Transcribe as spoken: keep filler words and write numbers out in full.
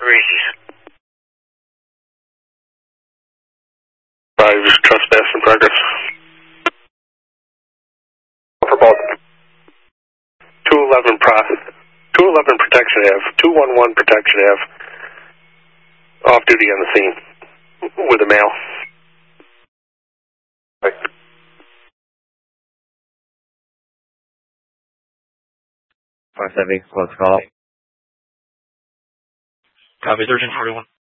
Reese's. Five, trespass in progress. For both. two eleven pro, two eleven protection Ave, two one one protection Ave. Off duty on the scene with a male. Right. five seventy, close call. Copy, Surgeon forty-one.